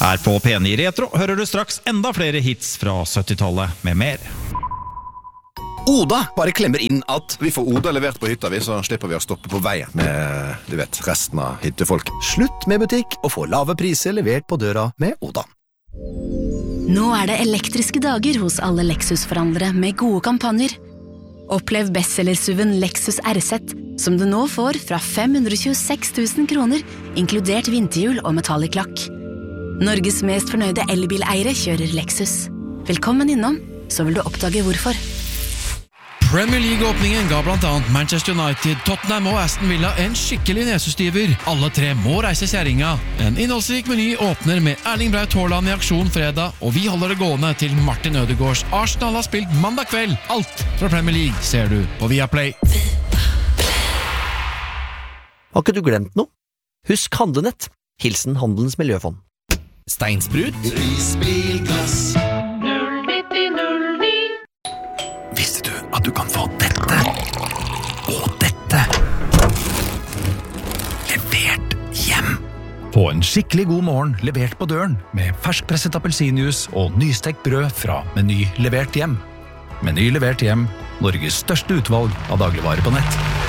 Her på P9 Retro hører du straks enda flere hits fra 70-tallet med mer. Oda bare klemmer inn at vi får Oda levert på hytta, så slipper vi å stoppe på veien med, du vet, resten av hyttefolk. Slutt med butikk og få lave priser levert på døra med Oda. Nå det elektriske dager hos alle Lexus-forhandlere med gode kampanjer. Opplev bestsellersuven Lexus RZ, som du nå får fra 526 000 kroner, inkludert vinterhjul og metallic lakk. Norges mest fornøyde elbileiere kjører Lexus. Velkommen innom, så vil du oppdage hvorfor. Premier League-åpningen ga blant annet Manchester United, Tottenham og Aston Villa en skikkelig nesestyver. Alle tre må reise kjæringa. En innholdsrik meny åpner med Erling Braut Haaland i aksjon fredag, og vi holder det gående til Martin Ødegaards Arsenal har spilt mandag kveld. Alt fra Premier League ser du på Viaplay. Har ikke du glemt noe? Husk Handlenett. Hilsen Handelens Miljøfond. Steinsprut. Isbilglass. 09009. Visste du at du kan få dette og dette levert hjem? Få en skikkelig god morgen levert på døren med ferskpresset appelsinjuice og nystekt brød fra Meny levert hjem. Meny levert hjem, Norges største utvalg av dagligvarer på nett.